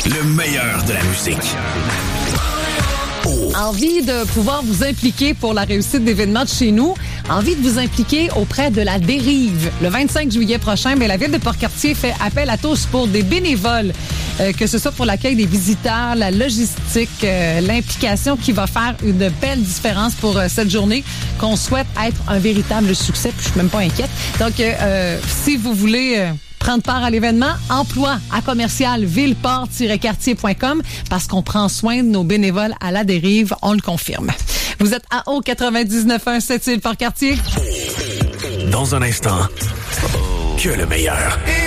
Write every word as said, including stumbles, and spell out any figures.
Le meilleur de la musique. Oh. Envie de pouvoir vous impliquer pour la réussite d'événements de chez nous. Envie de vous impliquer auprès de la Dérive. Le vingt-cinq juillet prochain, mais la Ville de Port-Cartier fait appel à tous pour des bénévoles, euh, que ce soit pour l'accueil des visiteurs, la logistique, euh, l'implication qui va faire une belle différence pour euh, cette journée qu'on souhaite être un véritable succès. Puis je suis même pas inquiète. Donc, euh, si vous voulez... Euh, prendre part à l'événement, emploi à commercial villeport-cartier point com parce qu'on prend soin de nos bénévoles à la Dérive, on le confirme. Vous êtes à O quatre-vingt-dix-neuf point un, Sept-Îles Port-Cartier. Dans un instant, que le meilleur.